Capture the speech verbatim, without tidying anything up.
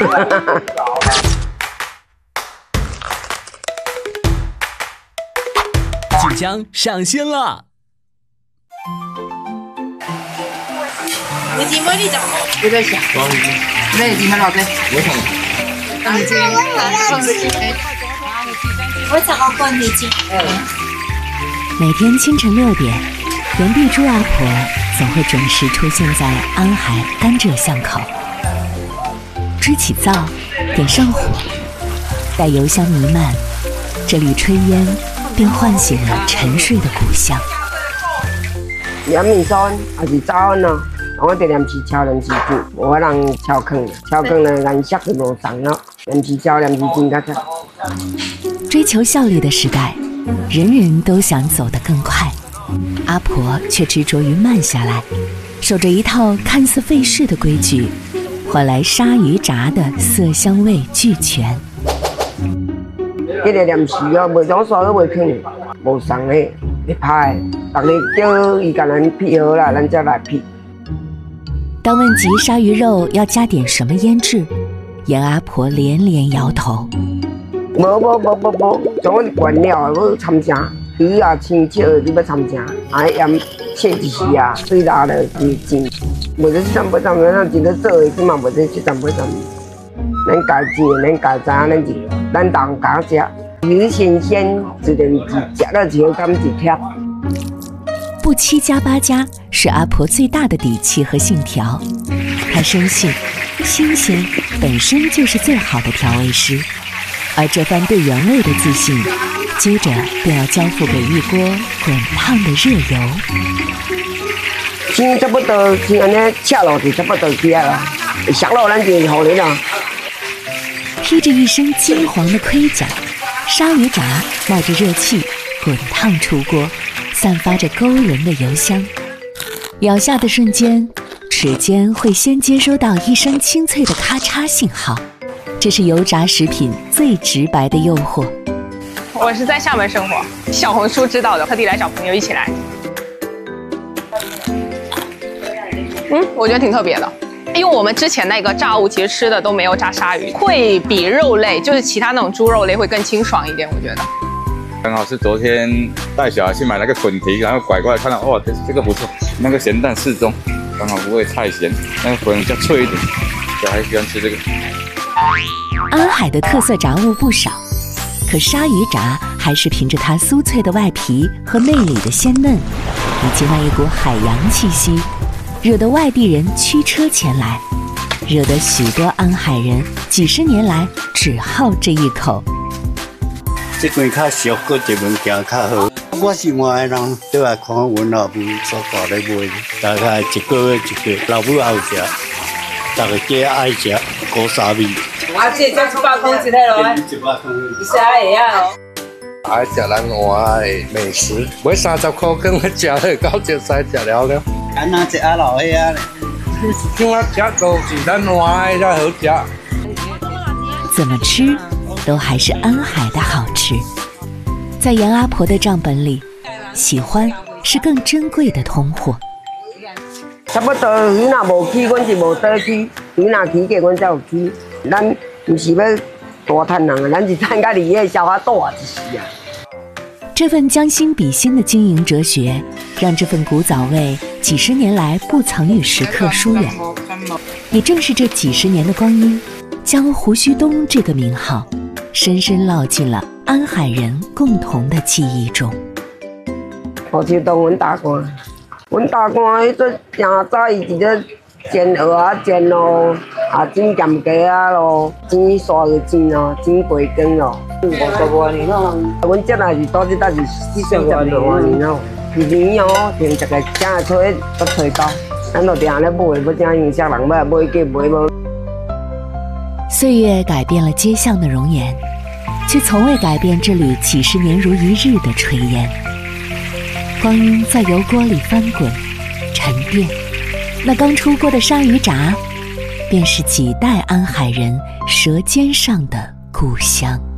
即将上线了。 你几枚你讲？有在想。那几枚老对。我想。那你这个放几枚？我想要放你几。 每天清晨六点，原地猪阿婆总会准时出现在安海甘蔗巷口。支起灶，点上火，待油香弥漫，这里炊烟便唤醒了沉睡的故乡。 盐米酸还是早安咯，我得连时敲连时煮，无法人敲炕，敲炕的颜色就无同咯，连时敲连时煮较早。 追求效率的时代，人人都想走得更快，阿婆却执着于慢下来，守着一套看似费事的规矩，换来鲨鱼炸的色香味俱全。 迄个连时哦，袂种所有袂囥，无送的，会拍的，逐日叫伊甲咱辟好啦，咱才来辟。 当问及鲨鱼肉要加点什么腌制，严阿婆连连摇头。 无无无无无，像我原料要掺啥？鱼啊、青椒你要掺啥？啊，盐切一时啊，水拉了就蒸。无得七trăm八trăm，咱一日做的起码无得七trăm八trăm。咱家煮，咱家知影，咱就咱当家食。鱼新鲜，自然是食了就甘一贴。 不七加八加是阿婆最大的底气和信条。她深信，新鲜本身就是最好的调味师。而这番对原味的自信，接着便要交付给一锅滚烫的热油。 先差不多，先安尼切落就差不多起来啦，熟了咱就互你啦。 披着一身金黄的盔甲，鲨鱼炸冒着热气，滚烫出锅，散发着勾人的油香。咬下的瞬间，齿间会先接收到一声清脆的咔嚓信号。这是油炸食品最直白的诱惑。 我是在厦门生活，小红书知道的，特地来找朋友一起来。嗯，我觉得挺特别的，因为我们之前那个炸物其实吃的都没有炸鲨鱼，会比肉类，就是其他那种猪肉类会更清爽一点，我觉得。 刚好是昨天带小孩去买那个滚蹄，然后拐过来看到，哦，这这个不错，那个咸淡适中，刚好不会太咸，那个粉比较脆一点，小孩喜欢吃这个。 安海的特色炸物不少，可鲨鱼炸还是凭着它酥脆的外皮和内里的鲜嫩，以及那一股海洋气息，惹得外地人驱车前来，惹得许多安海人几十年来只好这一口。 这间较俗，搁一物件较好。我是外的人，倒来看阮老母所搞来卖，大概一个月一个，老母也有食，大家皆爱食古沙米。 我这只一百块一个咯，一百块，一下会啊哦。 爱食咱华的美食，买三十块跟我食了，到这才食了了。 安那食啊老岁啊咧， 怎啊食都是咱华的才好食。 怎么吃，都还是安海的好吃。在严阿婆的账本里，喜欢是更珍贵的通货。 差不多鱼若无起，阮是无倒起；鱼若起价，阮才有起。咱唔是要大赚人啊，咱是赚家己个小可大一时啊。 这份将心比心的经营哲学，让这份古早味几十年来不曾与食客疏远。也正是这几十年的光阴，将胡须东这个名号深深烙进了安海人共同的记忆中。 胡须东，阮大官，阮大官迄阵正早伊伫咧煎蚵仔煎咯，啊煎咸鸡啊咯，煎沙鱼煎咯，煎培根咯。五十多年咯，阮这来是到这搭是四十多年咯。一年哦，订一个正的菜不吹到，咱就定咧买，要正影响人买，买价买无。 岁月改变了街巷的容颜，却从未改变这里几十年如一日的炊烟。光阴在油锅里翻滚、沉淀，那刚出锅的鲨鱼炸，便是几代安海人舌尖上的故乡。